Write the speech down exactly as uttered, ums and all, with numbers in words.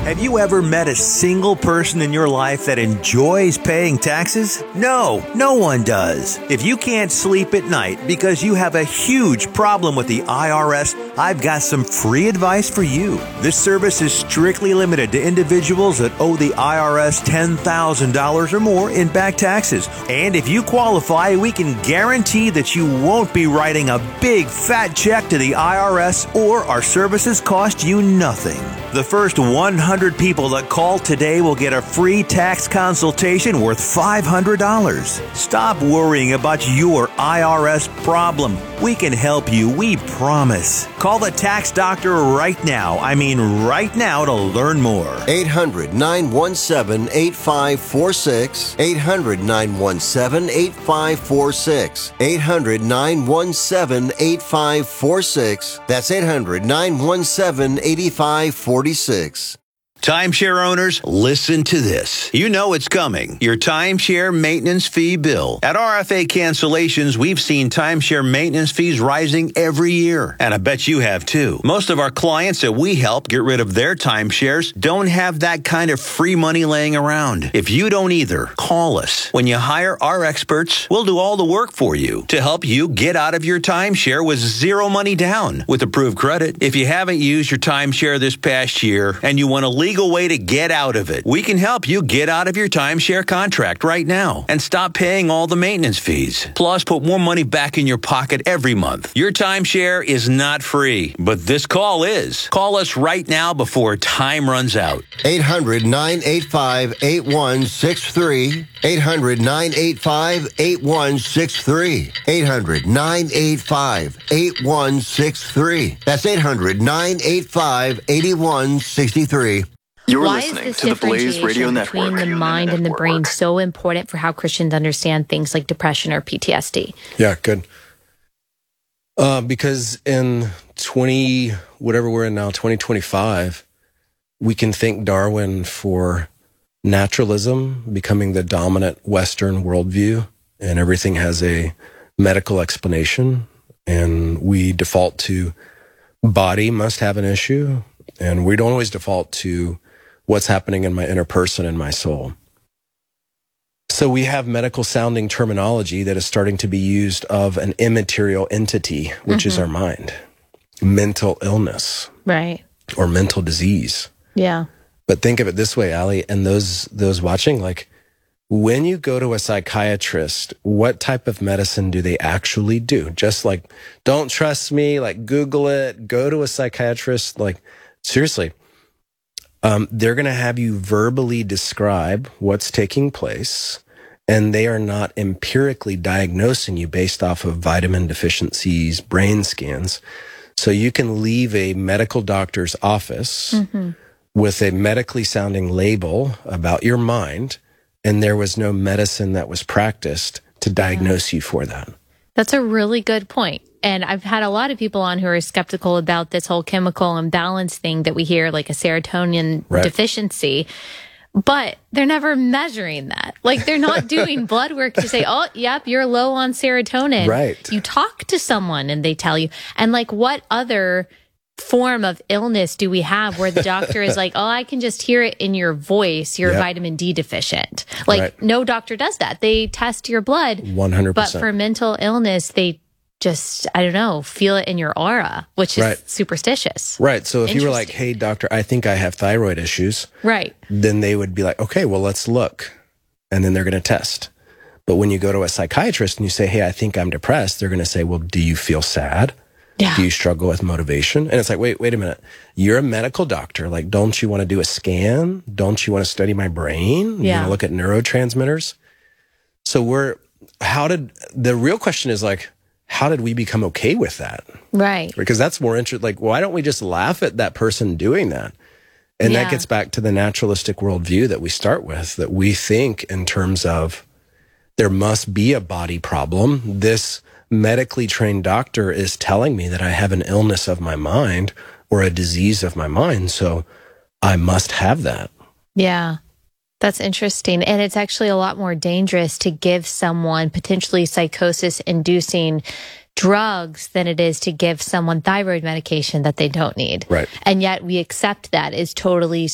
Have you ever met a single person in your life that enjoys paying taxes? No, no one does. If you can't sleep at night because you have a huge problem with the I R S, I've got some free advice for you. This service is strictly limited to individuals that owe the I R S ten thousand dollars or more in back taxes. And if you qualify, we can guarantee that you won't be writing a big fat check to the I R S, or our services cost you nothing. The first one hundred people that call today will get a free tax consultation worth five hundred dollars. Stop worrying about your I R S problem. We can help you, we promise. Call the tax doctor right now. I mean right now to learn more. eight hundred, nine one seven, eight five four six. eight hundred, nine one seven, eight five four six. eight hundred, nine one seven, eight five four six. That's eight hundred, nine one seven, eight five four six. Timeshare owners, listen to this. You know it's coming. Your timeshare maintenance fee bill. At R F A Cancellations, we've seen timeshare maintenance fees rising every year. And I bet you have too. Most of our clients that we help get rid of their timeshares don't have that kind of free money laying around. If you don't either, call us. When you hire our experts, we'll do all the work for you to help you get out of your timeshare with zero money down with approved credit. If you haven't used your timeshare this past year and you want to leave way to get out of it, we can help you get out of your timeshare contract right now and stop paying all the maintenance fees. Plus, put more money back in your pocket every month. Your timeshare is not free, but this call is. Call us right now before time runs out. eight hundred, nine eight five, eight one six three. eight hundred, nine eight five, eight one six three. eight hundred, nine eight five, eight one six three. That's eight hundred, nine eight five, eight one six three. You're Why listening is this to the Blaze Radio Network. between the mind and the brain so important for how Christians understand things like depression or P T S D? Yeah, good. Uh, because in twenty, whatever we're in now, twenty twenty-five, we can thank Darwin for naturalism becoming the dominant Western worldview, and everything has a medical explanation, and we default to body must have an issue, and we don't always default to what's happening in my inner person and my soul. So we have medical sounding terminology that is starting to be used of an immaterial entity, which mm-hmm. is our mind. Mental illness. Right. Or mental disease. Yeah. But think of it this way, Allie, and those those watching, like, when you go to a psychiatrist, what type of medicine do they actually do? Just like, don't trust me, like, Google it, go to a psychiatrist. Like, seriously, um, they're going to have you verbally describe what's taking place, and they are not empirically diagnosing you based off of vitamin deficiencies, brain scans. So you can leave a medical doctor's office mm-hmm. with a medically sounding label about your mind, and there was no medicine that was practiced to diagnose yeah. you for that. That's a really good point. And I've had a lot of people on who are skeptical about this whole chemical imbalance thing that we hear, like a serotonin right. deficiency. But they're never measuring that. Like, they're not doing blood work to say, oh, yep, you're low on serotonin. Right. You talk to someone and they tell you. And like, what other form of illness do we have where the doctor is like, oh, I can just hear it in your voice, you're yep. vitamin D deficient? Like, right. no doctor does that. They test your blood. one hundred percent. But for mental illness, they just, I don't know, feel it in your aura, which is right. superstitious. Right. So if you were like, hey, doctor, I think I have thyroid issues. Right. Then they would be like, okay, well, let's look. And then they're going to test. But when you go to a psychiatrist and you say, hey, I think I'm depressed, they're going to say, well, do you feel sad? Yeah. Do you struggle with motivation? And it's like, wait, wait a minute. You're a medical doctor. Like, don't you want to do a scan? Don't you want to study my brain? You yeah. want to look at neurotransmitters? So we're, how did, the real question is like, how did we become okay with that? Right. Because that's more interesting. Like, why don't we just laugh at that person doing that? And yeah. that gets back to the naturalistic worldview that we start with, that we think in terms of there must be a body problem. This medically trained doctor is telling me that I have an illness of my mind or a disease of my mind, so I must have that. Yeah. That's interesting. And it's actually a lot more dangerous to give someone potentially psychosis-inducing drugs than it is to give someone thyroid medication that they don't need. Right. And yet we accept that as totally